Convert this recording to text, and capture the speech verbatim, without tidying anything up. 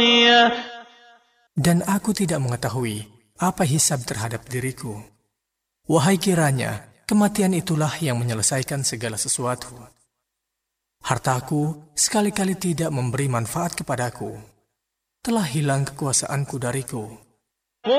Dan aku tidak mengetahui apa hisab terhadap diriku. Wahai kiranya, kematian itulah yang menyelesaikan segala sesuatu. Hartaku sekali-kali tidak memberi manfaat kepadaku. Telah hilang kekuasaanku dariku.